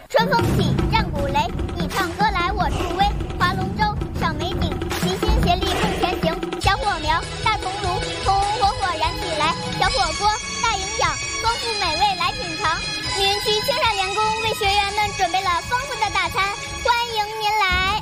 春风起，战鼓擂，你唱歌来我助威。划龙舟，赏美景，齐心协力共前行。小火苗，大铜炉，红红火火燃起来。小火锅，大营养，丰富美味来品尝。密云区青山联工为学员们准备了丰富的大餐，欢迎您来。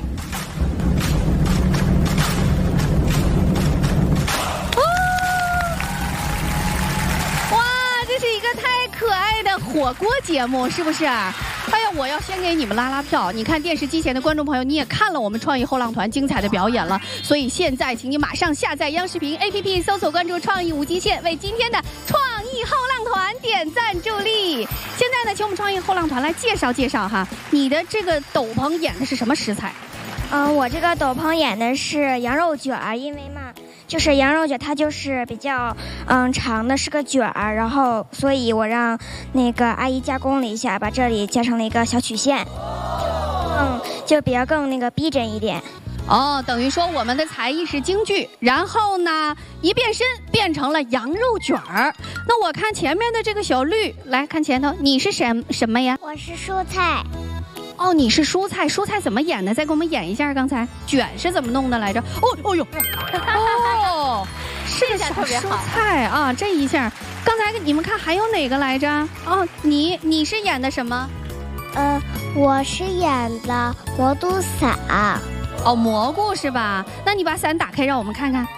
这是一个太可爱的火锅节目，是不是？哎呀，我要先给你们拉票。你看电视机前的观众朋友，你也看了我们创意后浪团精彩的表演了，所以现在请你马上下载央视频 APP， 搜索关注创意无极限，为今天的创意后浪团点赞助力。现在呢，请我们创意后浪团来介绍介绍哈，你的这个斗篷演的是什么食材？ 我这个斗篷演的是羊肉卷儿，因为嘛，就是羊肉卷它就是比较长的，是个卷儿，然后所以我让那个阿姨加工了一下，把这里加成了一个小曲线，就比较更那个逼真一点。 哦，等于说我们的才艺是京剧，然后呢一变身变成了羊肉卷儿。那我看前面的这个小绿，来看前头，你是什么呀？ 我是蔬菜。 哦，你是蔬菜，蔬菜怎么演的？再给我们演一下，刚才卷是怎么弄的来着？哦呦，哦，是个小蔬菜啊，这一下，刚才你们看还有哪个来着？哦，你是演的什么？ 我是演的蘑菇伞。 哦，蘑菇是吧？那你把伞打开，让我们看看。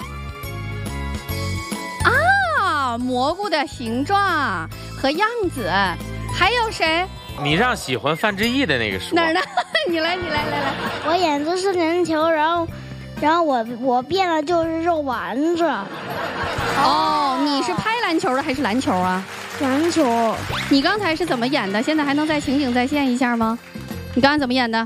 啊，蘑菇的形状和样子，还有谁？ 你让喜欢范志毅的那个说哪儿呢？你来， 我演的是篮球，然后我变了就是肉丸子。 哦，你是拍篮球的还是篮球啊？ 篮球。 你刚才是怎么演的？现在还能再情景再现一下吗？你刚才怎么演的？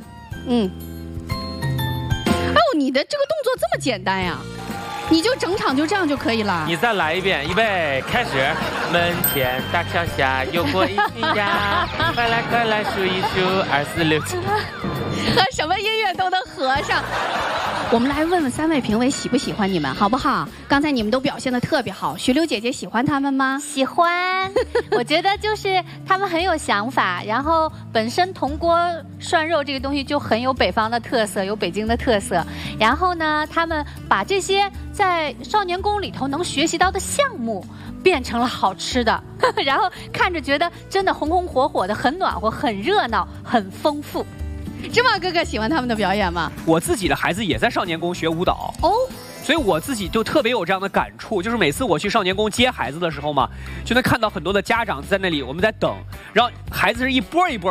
哎呦，你的这个动作这么简单呀？你就整场就这样就可以了。 你再来一遍，预备，开始。门前大桥下游过一匹鸭，快来数一数，2、4、6、7。 和什么音乐都能合上。我们来问问3位评委喜不喜欢你们，好不好？刚才你们都表现得特别好，徐柳姐姐喜欢他们吗？ 喜欢，我觉得就是他们很有想法，然后本身铜锅涮肉这个东西就很有北方的特色，有北京的特色。然后呢，他们把这些在少年宫里头能学习到的项目变成了好吃的，然后看着觉得真的红红火火的，很暖和，很热闹，很丰富。 芝麻哥哥喜欢他们的表演吗？ 我自己的孩子也在少年宫学舞蹈哦，所以我自己就特别有这样的感触，就是每次我去少年宫接孩子的时候嘛，就能看到很多的家长在那里，我们在等，然后孩子是一波一波